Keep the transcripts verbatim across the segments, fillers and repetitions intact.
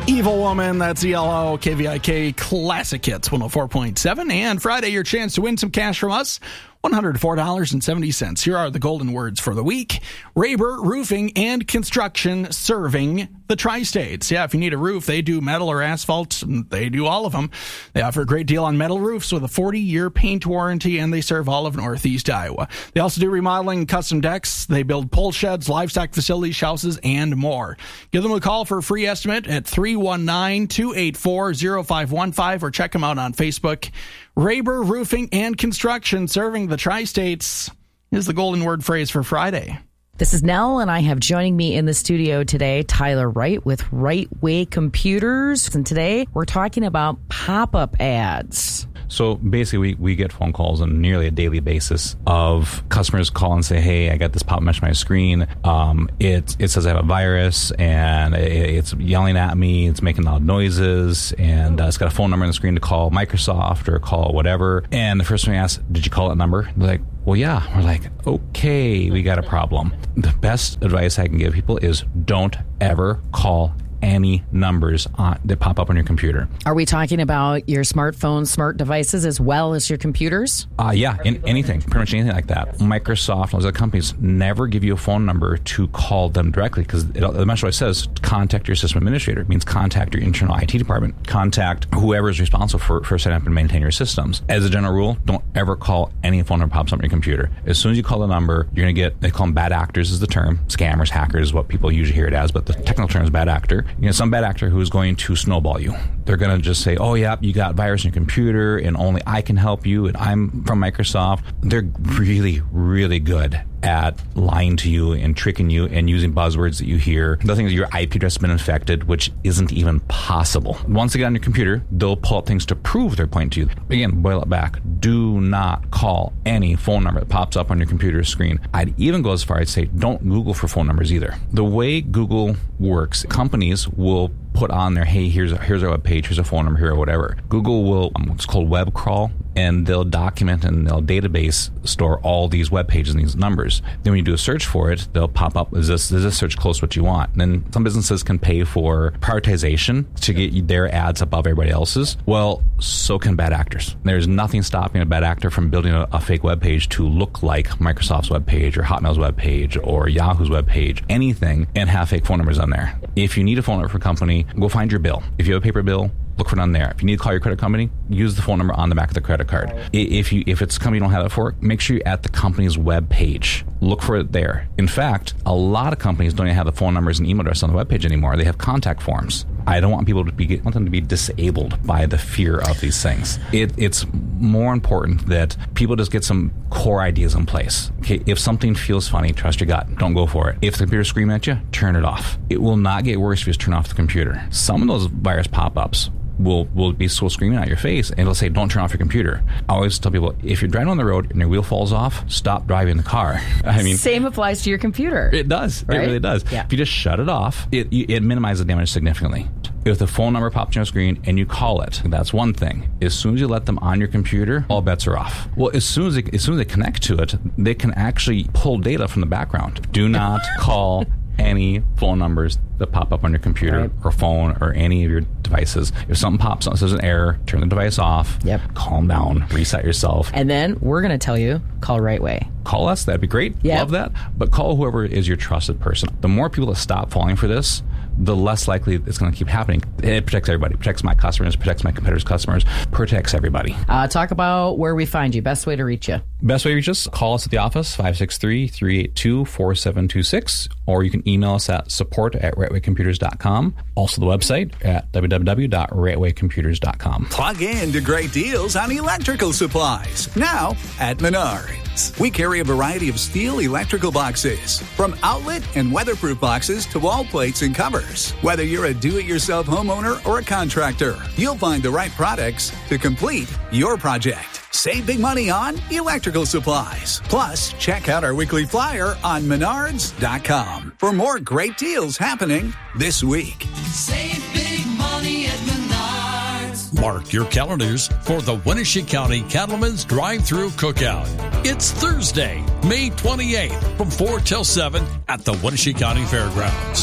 Evil Woman, that's E L O, K V I K Classic Hits one oh four point seven. And Friday, your chance to win some cash from us, one hundred four dollars and seventy cents. Here are the golden words for the week. Raber Roofing and Construction, serving the Tri-States. Yeah, if you need a roof, they do metal or asphalt, and they do all of them. They offer a great deal on metal roofs with a forty-year paint warranty, and they serve all of Northeast Iowa. They also do remodeling, custom decks. They build pole sheds, livestock facilities, houses, and more. Give them a call for a free estimate at three one nine, two eight four, zero five one five or check them out on Facebook. Raber Roofing and Construction, serving the Tri-States, is the golden word phrase for Friday. This is Nell, and I have joining me in the studio today Tyler Wright with Right Way Computers. And today we're talking about pop-up ads. So basically, we, we get phone calls on nearly a daily basis of customers call and say, hey, I got this pop-up on my screen. Um, it, it says I have a virus, and it, it's yelling at me. It's making loud noises, and uh, it's got a phone number on the screen to call Microsoft or call whatever. And the first thing we ask, did you call that number? They're like, well, yeah. We're like, okay, we got a problem. The best advice I can give people is don't ever call any numbers on, that pop up on your computer. Are we talking about your smartphones, smart devices, as well as your computers? Uh, yeah, in, anything, pretty much anything like that. Microsoft and those other companies never give you a phone number to call them directly, because the message always says, contact your system administrator. It means contact your internal I T department. Contact whoever is responsible for, for setting up and maintaining your systems. As a general rule, don't ever call any phone number that pops up on your computer. As soon as you call the number, you're going to get, they call them bad actors is the term. Scammers, hackers is what people usually hear it as, but the technical term is bad actor. You know, some bad actor who is going to snowball you. They're going to just say, oh, yeah, you got virus in your computer, and only I can help you, and I'm from Microsoft. They're really, really good at lying to you and tricking you and using buzzwords that you hear. The thing is, your I P address has been infected, which isn't even possible. Once they get on your computer, they'll pull up things to prove their point to you. Again, boil it back. Do not call any phone number that pops up on your computer screen. I'd even go as far as to say, don't Google for phone numbers either. The way Google works, companies will put on there, hey, here's a, here's our web page, here's a phone number here or whatever. Google will, um, it's called web crawl, and they'll document and they'll database store all these web pages and these numbers. Then when you do a search for it, they'll pop up, is this, is this search close to what you want? And then some businesses can pay for prioritization to get their ads above everybody else's. Well, so can bad actors. There's nothing stopping a bad actor from building a, a fake web page to look like Microsoft's web page or Hotmail's web page or Yahoo's web page, anything, and have fake phone numbers on there. If you need a phone number for a company, go find your bill. If you have a paper bill, look for it on there. If you need to call your credit company, use the phone number on the back of the credit card. If you if it's a company you don't have it for, make sure you're at the company's web page. Look for it there. In fact, a lot of companies don't even have the phone numbers and email address on the web page anymore. They have contact forms. I don't want people to be I want them to be disabled by the fear of these things. It, it's more important that people just get some core ideas in place. Okay, if something feels funny, trust your gut. Don't go for it. If the computer's screaming at you, turn it off. It will not get worse if you just turn off the computer. Some of those virus pop-ups will will be so screaming at your face, and it'll say, don't turn off your computer. I always tell people, if you're driving on the road and your wheel falls off, stop driving the car. I mean, same applies to your computer. It does. Right? It really does. Yeah. If you just shut it off, it it minimizes the damage significantly. If the phone number pops on your screen and you call it, that's one thing. As soon as you let them on your computer, all bets are off. Well, as soon as they, as soon as they connect to it, they can actually pull data from the background. Do not call any phone numbers that pop up on your computer right. or phone or any of your devices. If something pops up, says an error, turn the device off, yep. calm down, reset yourself. And then we're going to tell you, call Right Way. Call us. That'd be great. Yep. Love that. But call whoever is your trusted person. The more people that stop falling for this, the less likely it's going to keep happening. It protects everybody. It protects my customers, protects my competitors' customers, protects everybody. Uh, talk about where we find you. Best way to reach you. Best way to reach us, call us at the office, five six three, three eight two, four seven two six, or you can email us at support at right way computers dot com. Also the website at w w w dot right way computers dot com. Plug in to great deals on electrical supplies. Now at Menards. We carry a variety of steel electrical boxes, from outlet and weatherproof boxes to wall plates and covers. Whether you're a do-it-yourself homeowner or a contractor, you'll find the right products to complete your project. Save big money on electrical supplies. Plus, check out our weekly flyer on menards dot com for more great deals happening this week. Save big money at Menards. Mark your calendars for the Winnebago County Cattlemen's Drive-Thru Cookout. It's Thursday, May twenty-eighth from four till seven at the Winnebago County Fairgrounds.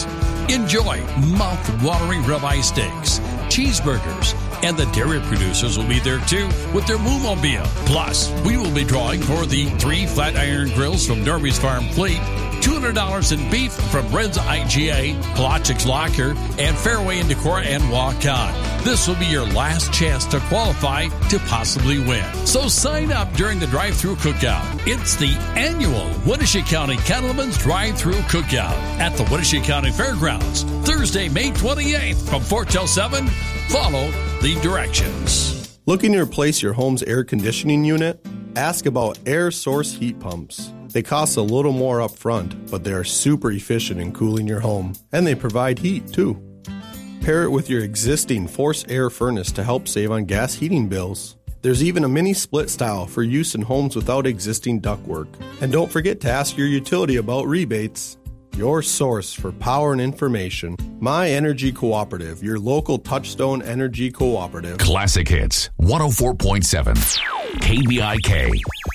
Enjoy mouth-watering ribeye steaks, cheeseburgers, and the dairy producers will be there too with their Moo-mobile. Plus, we will be drawing for the three flat iron grills from Norby's Farm Fleet, two hundred dollars in beef from Red's I G A, Polochik's Locker, and Fairway in Decorah and Walk-On. This will be your last chance to qualify to possibly win. So sign up during the drive-through cookout. It's the annual Winnebago County Cattlemen's Drive-Through Cookout at the Winnebago County Fairgrounds, Thursday, May twenty-eighth from four till seven. Follow the directions. Looking to replace your home's air conditioning unit? Ask about air source heat pumps. They cost a little more up front, but they are super efficient in cooling your home, and they provide heat too. Pair it with your existing forced air furnace to help save on gas heating bills. There's even a mini split style for use in homes without existing ductwork. And don't forget to ask your utility about rebates. Your source for power and information. My Energy Cooperative, your local Touchstone Energy Cooperative. Classic Hits, one oh four point seven, K B I K.